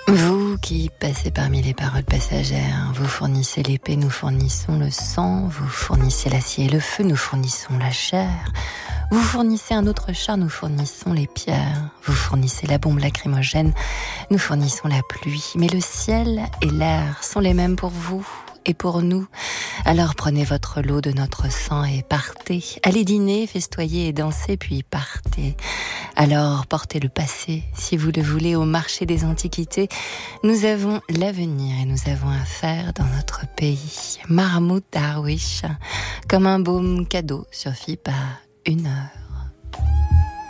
Vous qui passez parmi les paroles passagères, vous fournissez l'épée, nous fournissons le sang, vous fournissez l'acier et le feu, nous fournissons la chair, vous fournissez un autre char, nous fournissons les pierres, vous fournissez la bombe lacrymogène, nous fournissons la pluie, mais le ciel et l'air sont les mêmes pour vous et pour nous. Alors prenez votre lot de notre sang et partez. Allez dîner, festoyer et danser, puis partez. Alors portez le passé, si vous le voulez, au marché des antiquités. Nous avons l'avenir et nous avons affaire dans notre pays. Mahmoud Darwish, comme un baume cadeau, suffit pas 1 heure.